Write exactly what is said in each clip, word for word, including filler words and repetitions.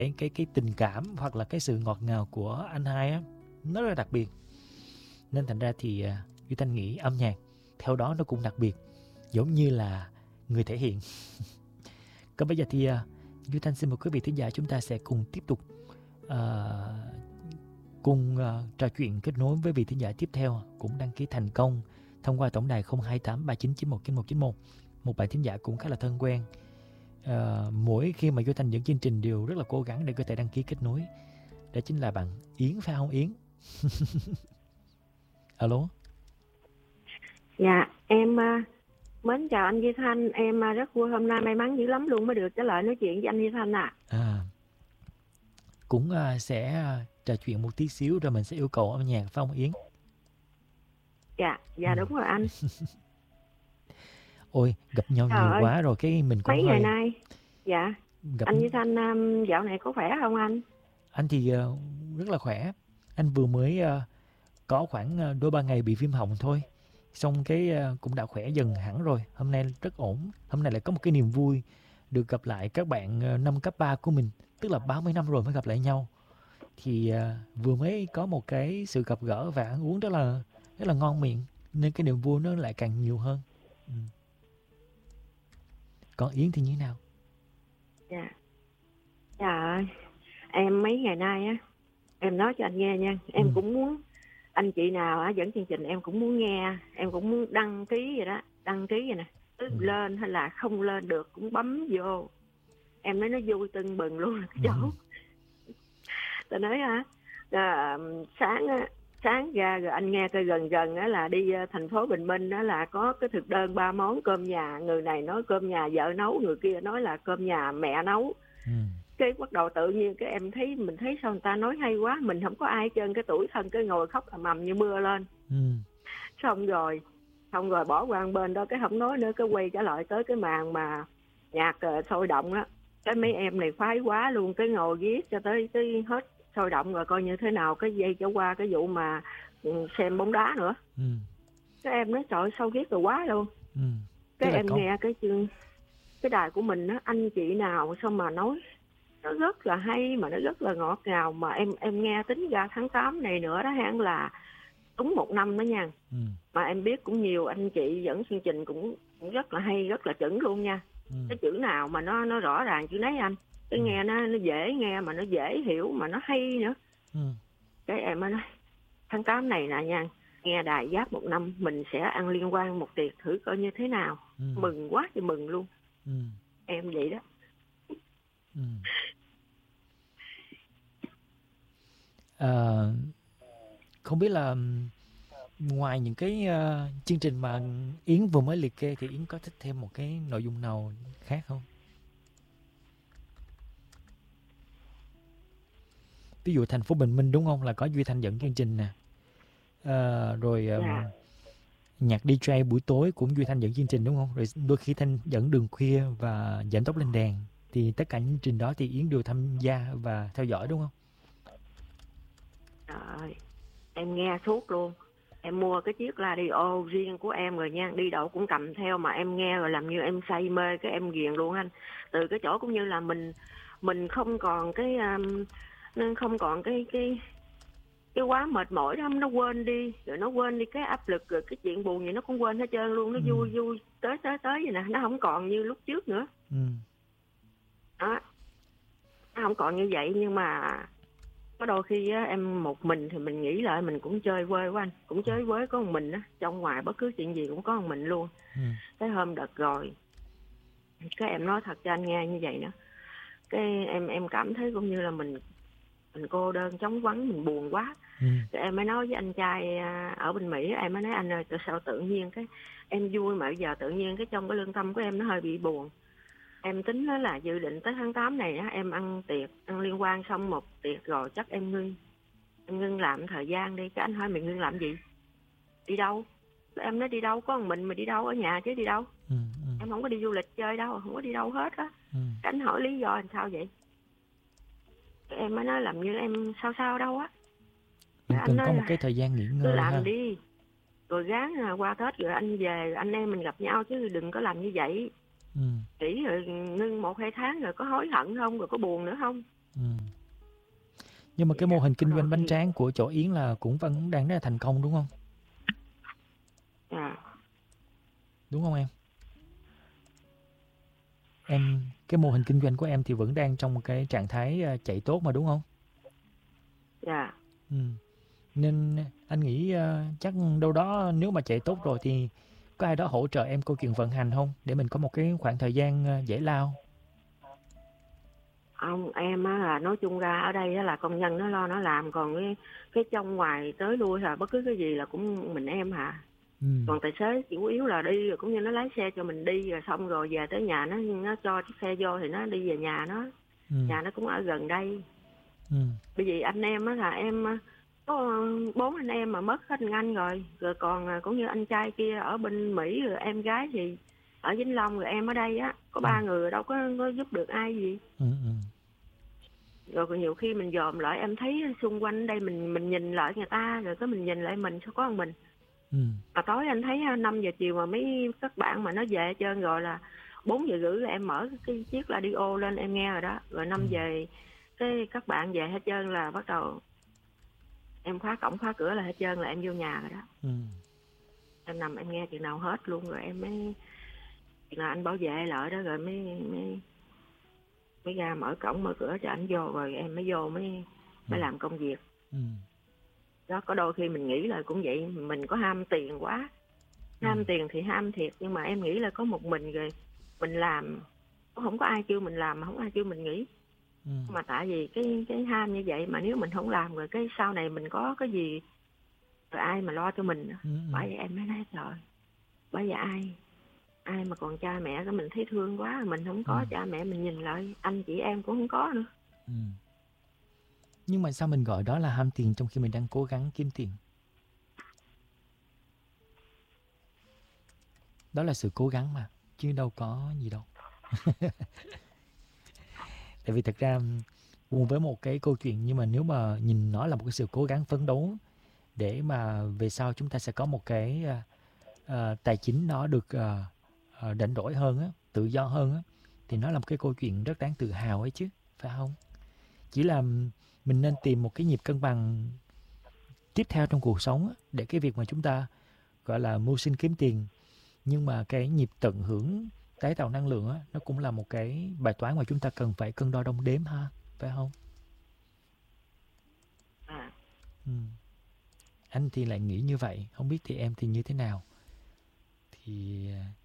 cái cái cái tình cảm hoặc là cái sự ngọt ngào của anh hai á, nó rất là đặc biệt. Nên thành ra thì à, Duy Thanh nghĩ âm nhạc theo đó nó cũng đặc biệt, giống như là người thể hiện. Còn bây giờ thì à, Duy Thanh xin mời quý vị thính giả, chúng ta sẽ cùng tiếp tục à, cùng à, trò chuyện kết nối với vị thính giả tiếp theo cũng đăng ký thành công thông qua tổng đài không hai tám ba chín chín một chín một chín một. Một bạn thính giả cũng khá là thân quen. À, mỗi khi mà Duy Thanh dẫn chương trình đều rất là cố gắng để có thể đăng ký kết nối. Đó chính là bạn Yến, phải không Yến? Alo. Dạ, em uh, mến chào anh Duy Thanh. Em uh, rất vui hôm nay, may mắn dữ lắm luôn mới được trả lời nói chuyện với anh Duy Thanh ạ. À. À, cũng uh, sẽ uh, trò chuyện một tí xíu rồi mình sẽ yêu cầu âm nhạc, phải không Yến? Dạ, dạ ừ. Đúng rồi anh. Ôi, gặp nhau Trời nhiều ơi, quá rồi cái mình cũng mấy hơi... ngày nay. Dạ. Gặp... Anh Duy Thanh um, dạo này có khỏe không anh? Anh thì uh, rất là khỏe. Anh vừa mới uh, có khoảng uh, đôi ba ngày bị viêm họng thôi. Xong cái uh, cũng đã khỏe dần hẳn rồi. Hôm nay rất ổn. Hôm nay lại có một cái niềm vui được gặp lại các bạn uh, năm cấp ba của mình. Tức là ba mươi năm rồi mới gặp lại nhau. Thì uh, vừa mới có một cái sự gặp gỡ và ăn uống rất là rất là ngon miệng. Nên cái niềm vui nó lại càng nhiều hơn. Ừ. Còn Yến thì như thế nào? Dạ. Trời ơi, em mấy ngày nay á, em nói cho anh nghe nha, em ừ. cũng muốn anh chị nào á dẫn chương trình em cũng muốn nghe, em cũng muốn đăng ký vậy đó, đăng ký vậy nè, ừ. lên hay là không lên được cũng bấm vô. Em nói nó vui tưng bừng luôn cái chỗ. Ừ. Tôi nói hả, à, sáng á, sáng ra rồi anh nghe coi gần gần á là đi thành phố Bình Minh đó là có cái thực đơn ba món cơm nhà, người này nói cơm nhà vợ nấu, người kia nói là cơm nhà mẹ nấu. Ừ. Cái bắt đầu tự nhiên cái em thấy mình thấy sao người ta nói hay quá, mình không có ai hết trơn, cái tuổi thân cái ngồi khóc ầm ầm như mưa lên. Ừ. Xong rồi xong rồi bỏ qua bên đó cái không nói nữa, cái quay trở lại tới cái màn mà nhạc uh, sôi động đó, cái mấy em này khoái quá luôn, cái ngồi viết cho tới tới hết sôi động rồi coi như thế nào, cái dây trở qua cái vụ mà xem bóng đá nữa. Ừ. Cái em nói trời sao viết rồi quá luôn. Ừ. Cái em con... nghe cái chương cái đài của mình á, anh chị nào sao mà nói nó rất là hay mà nó rất là ngọt ngào, mà em em nghe tính ra tháng tám này nữa đó hẳn là đúng một năm đó nha. Ừ. Mà em biết cũng nhiều anh chị dẫn chương trình cũng, cũng rất là hay, rất là chuẩn luôn nha. Ừ. Cái chữ nào mà nó nó rõ ràng chữ nấy anh, cái ừ. nghe nó nó dễ nghe mà nó dễ hiểu mà nó hay nữa. Ừ. Cái em mới nói tháng tám này nè nha, nghe đài Giáp một năm mình sẽ ăn liên quan một tiệc thử coi như thế nào. Ừ. Mừng quá thì mừng luôn. Ừ. Em vậy đó. Ừ. À, không biết là ngoài những cái uh, chương trình mà Yến vừa mới liệt kê thì Yến có thích thêm một cái nội dung nào khác không? Ví dụ thành phố Bình Minh đúng không, là có Duy Thanh dẫn chương trình nè. À, rồi um, yeah. nhạc đi jay buổi tối cũng Duy Thanh dẫn chương trình đúng không? Rồi đôi khi Thanh dẫn đường khuya và dẫn tóc lên đèn. Thì tất cả những chương trình đó thì Yến đều tham gia và theo dõi đúng không? Trời, em nghe suốt luôn. Em mua cái chiếc radio riêng của em rồi nha, đi đâu cũng cầm theo mà em nghe rồi làm như em say mê, cái em ghiền luôn anh. Từ cái chỗ cũng như là mình mình không còn cái um, không còn cái cái cái quá mệt mỏi đó, nó quên đi, rồi nó quên đi cái áp lực, rồi cái chuyện buồn gì nó cũng quên hết trơn luôn, nó ừ. vui vui tới tới tới vậy nè, nó không còn như lúc trước nữa. Ừ. Đó, nó không còn như vậy, nhưng mà có đôi khi á, em một mình thì mình nghĩ lại mình cũng chơi vơi quá anh, cũng chơi với có một mình á, trong ngoài bất cứ chuyện gì cũng có một mình luôn. Ừ. Cái hôm đợt rồi, cái em nói thật cho anh nghe như vậy nữa, cái em em cảm thấy cũng như là mình mình cô đơn trống vắng, mình buồn quá. Ừ. Rồi em mới nói với anh trai ở bên Mỹ, em mới nói anh ơi, tại sao tự nhiên cái em vui mà bây giờ tự nhiên cái trong cái lương tâm của em nó hơi bị buồn. Em tính đó là dự định tới tháng tám này á, em ăn tiệc, ăn liên quan xong một tiệc rồi chắc em ngưng, em ngưng làm thời gian đi. Cái anh hỏi mình ngưng làm gì? Đi đâu? Em nói đi đâu, có một mình mà đi đâu, ở nhà chứ đi đâu. Ừ, ừ. Em không có đi du lịch chơi đâu, không có đi đâu hết á. Ừ. Cái anh hỏi lý do làm sao vậy? Cái em mới nói làm như em sao sao đâu á. Mình cần có một cái thời gian nghỉ ngơi làm ha. đi, rồi gán qua Tết rồi anh về, anh em mình gặp nhau chứ đừng có làm như vậy. Ừ. Chỉ rồi ngưng một hai tháng rồi có hối hận không, rồi có buồn nữa không? Ừ. Nhưng mà cái mô Dạ, hình có kinh đôi doanh bánh khi tráng của chỗ Yến là cũng vẫn đang rất là thành công đúng không? dạ, Đúng không em? Em cái mô hình kinh doanh của em thì vẫn đang trong một cái trạng thái à, chạy tốt mà đúng không? dạ. Ừ. Nên anh nghĩ à, chắc đâu đó nếu mà chạy tốt rồi thì có ai đó hỗ trợ em câu chuyện vận hành không? Để mình có một cái khoảng thời gian à, giải lao. Ông em á là nói chung ra ở đây á là công nhân nó lo nó làm, còn cái cái trong ngoài tới lui là bất cứ cái gì là cũng mình em hả. Ừ. Còn tài xế chủ yếu là đi rồi cũng như nó lái xe cho mình đi, rồi xong rồi về tới nhà nó nó cho chiếc xe vô thì nó đi về nhà nó. Ừ. Nhà nó cũng ở gần đây. Ừ. Bởi vì anh em á là em á, có bốn anh em mà mất hết anh rồi, rồi còn à, cũng như anh trai kia ở bên Mỹ, rồi em gái thì ở Vĩnh Long, rồi em ở đây á, có Ừ. ba người rồi đâu có, có giúp được ai gì. Ừ. Ừ. Rồi còn nhiều khi mình dòm lại em thấy xung quanh đây mình mình nhìn lại người ta, rồi có mình nhìn lại mình, sao có một mình. Ừ. Mà tối anh thấy à, năm giờ chiều mà mấy các bạn mà nó về hết trơn rồi, là bốn giờ rưỡi là em mở cái chiếc radio lên em nghe rồi đó, rồi Ừ. năm giờ cái các bạn về hết trơn là bắt đầu em khóa cổng khóa cửa là hết trơn, là em vô nhà rồi đó. Ừ. Em nằm em nghe chừng nào hết luôn, rồi em mới chừng nào anh bảo vệ lại đó, rồi mới mới mới ra mở cổng mở cửa cho anh vô, rồi em mới vô mới Ừ. mới làm công việc. Ừ. Đó, có đôi khi mình nghĩ là cũng vậy, mình có ham tiền quá, Ừ. ham tiền thì ham thiệt, nhưng mà em nghĩ là có một mình rồi mình làm, không có ai kêu mình làm mà không ai kêu mình nghỉ. Ừ. Mà tại vì cái cái ham như vậy, mà nếu mình không làm rồi cái sau này mình có cái gì rồi ai mà lo cho mình. Ừ. Bởi vậy em mới nói trời, bởi vậy ai ai mà còn cha mẹ cái mình thấy thương quá, mình không Ừ. có cha mẹ mình nhìn lại anh chị em cũng không có nữa. Ừ. Nhưng mà sao mình gọi đó là ham tiền trong khi mình đang cố gắng kiếm tiền? Đó là sự cố gắng mà, chứ đâu có gì đâu. Tại vì thật ra cùng với một cái câu chuyện, nhưng mà nếu mà nhìn nó là một cái sự cố gắng phấn đấu để mà về sau chúng ta sẽ có một cái à, à, tài chính nó được à, à, đánh đổi hơn á, tự do hơn á, thì nó là một cái câu chuyện rất đáng tự hào ấy chứ, phải không? Chỉ là mình nên tìm một cái nhịp cân bằng tiếp theo trong cuộc sống á, để cái việc mà chúng ta gọi là mưu sinh kiếm tiền, nhưng mà cái nhịp tận hưởng tái tạo năng lượng á, nó cũng là một cái bài toán mà chúng ta cần phải cân đo đong đếm ha, phải không? À, Ừ. Anh thì lại nghĩ như vậy, không biết thì em thì như thế nào? Thì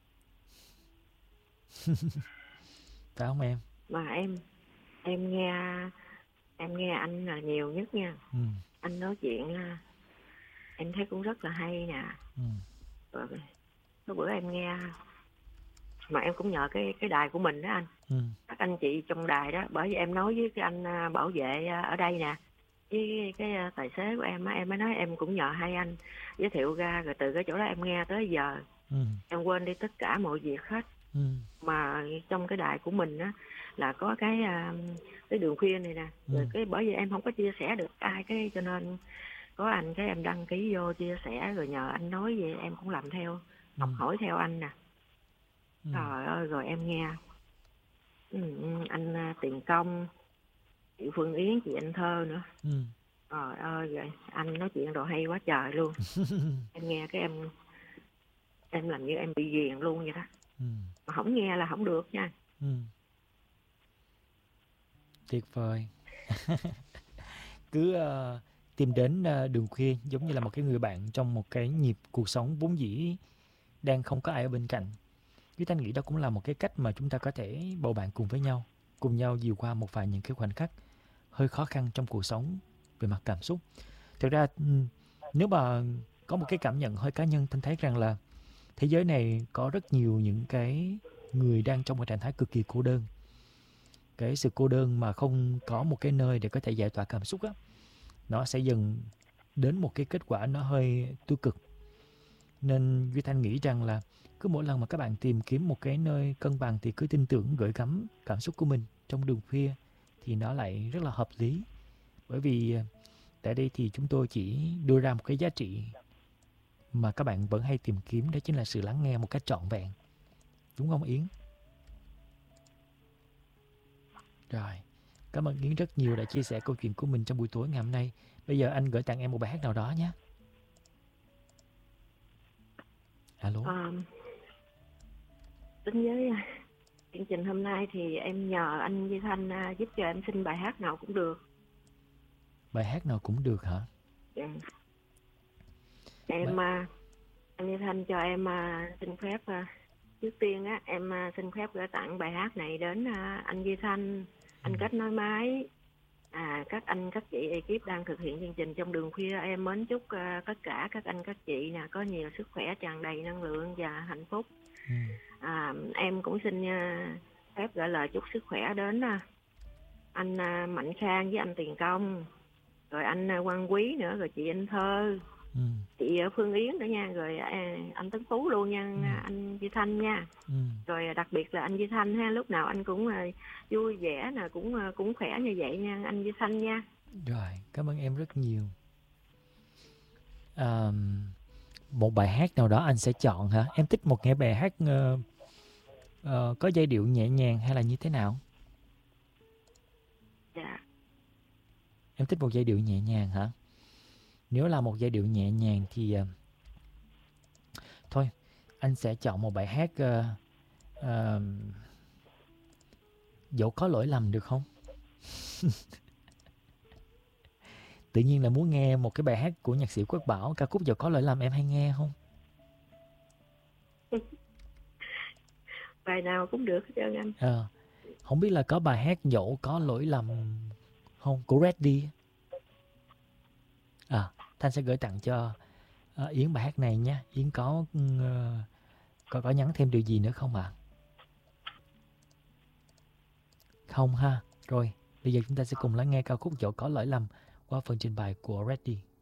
phải không em? mà em em nghe em nghe anh là nhiều nhất nha. Ừ. Anh nói chuyện à, em thấy cũng rất là hay nè. Ừ. Rồi có bữa em nghe, mà em cũng nhờ cái cái đài của mình đó anh, Ừ. các anh chị trong đài đó, bởi vì em nói với cái anh à, bảo vệ à, ở đây nè, với cái à, tài xế của em á, em mới nói em cũng nhờ hai anh giới thiệu ra, rồi từ cái chỗ đó em nghe tới giờ Ừ. em quên đi tất cả mọi việc hết. Ừ. Mà trong cái đài của mình á là có cái à, cái đường khuyên này nè, Ừ. rồi cái bởi vì em không có chia sẻ được ai, cái cho nên có anh cái em đăng ký vô chia sẻ, rồi nhờ anh nói về em cũng làm theo, Ừ. học hỏi theo anh nè. Ừ. Trời ơi, rồi em nghe ừ, anh à, Tiền Công, chị Phương Yến, chị Anh Thơ nữa. Ừ. Trời ơi, rồi anh nói chuyện đồ hay quá trời luôn. Em nghe cái em em làm như em bị ghiền luôn vậy đó. Ừ. Mà không nghe là không được nha. Ừ. Tuyệt vời. Cứ ờ, tìm đến ờ, đường khuya giống như là một cái người bạn trong một cái nhịp cuộc sống vốn dĩ đang không có ai ở bên cạnh. Với Thanh nghĩ đó cũng là một cái cách mà chúng ta có thể bầu bạn cùng với nhau, cùng nhau vượt qua một vài những cái khoảnh khắc hơi khó khăn trong cuộc sống về mặt cảm xúc. Thực ra ừm, nếu mà có một cái cảm nhận hơi cá nhân, Thanh thấy rằng là thế giới này có rất nhiều những cái người đang trong một trạng thái cực kỳ cô đơn. Cái sự cô đơn mà không có một cái nơi để có thể giải tỏa cảm xúc á, nó sẽ dần đến một cái kết quả nó hơi tiêu cực. Nên Duy Thanh nghĩ rằng là cứ mỗi lần mà các bạn tìm kiếm một cái nơi cân bằng thì cứ tin tưởng gửi gắm cảm xúc của mình trong đường khuya thì nó lại rất là hợp lý. Bởi vì à, tại đây thì chúng tôi chỉ đưa ra một cái giá trị mà các bạn vẫn hay tìm kiếm, đó chính là sự lắng nghe một cách trọn vẹn. Đúng không Yến? Rồi, Cảm ơn Yến rất nhiều đã chia sẻ câu chuyện của mình trong buổi tối ngày hôm nay. Bây giờ anh gửi tặng em một bài hát nào đó nhé. Alo. À, tính với à, chương trình hôm nay thì em nhờ anh Duy Thanh à, giúp cho em xin bài hát nào cũng được. Bài hát nào cũng được hả? Dạ. Em à, anh Duy Thanh cho em à, xin phép à, trước tiên á em à, xin phép gửi tặng bài hát này đến à, anh Duy Thanh, anh Ừ. Kết Nối Máy, à, các anh các chị ekip đang thực hiện chương trình trong đường khuya. Em mến chúc à, tất cả các anh các chị nè có nhiều sức khỏe, tràn đầy năng lượng và hạnh phúc. Ừ. À, em cũng xin à, phép gửi lời chúc sức khỏe đến à, anh à, Mạnh Khang với anh Tiền Công, rồi anh à, Quang Quý nữa, rồi chị Anh Thơ, Ừ. chị à, Phương Yến nữa nha, rồi à, anh Tấn Tú luôn nha, Ừ. anh Duy Thanh nha. Ừ. Rồi đặc biệt là anh Duy Thanh ha, lúc nào anh cũng à, vui vẻ nè, cũng à, cũng khỏe như vậy nha anh Duy Thanh nha. Rồi, cảm ơn em rất nhiều. À, một bài hát nào đó anh sẽ chọn hả? Em thích một nghe bài hát ờ, ờ, có giai điệu nhẹ nhàng hay là như thế nào? Dạ. Em thích một giai điệu nhẹ nhàng hả? Nếu là một giai điệu nhẹ nhàng thì ờ, thôi, anh sẽ chọn một bài hát ờ, ờ, dẫu có lỗi lầm được không? Tự nhiên là muốn nghe một cái bài hát của nhạc sĩ Quốc Bảo, ca khúc dẫu có lỗi lầm, em hay nghe không? Bài nào cũng được hết trơn anh. Ờ, không biết là có bài hát dẫu có lỗi lầm không của Reddy. À, Thanh sẽ gửi tặng cho ờ, Yến bài hát này nha. Yến có ờ, có có nhắn thêm điều gì nữa không ạ? Không ha. Rồi, bây giờ chúng ta sẽ cùng lắng nghe ca khúc dẫu có lỗi lầm qua phần trình bày của Reddy.